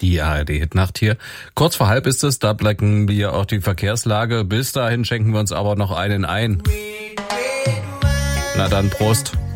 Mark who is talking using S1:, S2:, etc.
S1: Die ARD-Hitnacht hier. Kurz vor halb ist es, da blicken wir auch die Verkehrslage. Bis dahin schenken wir uns aber noch einen ein. Na dann, Prost.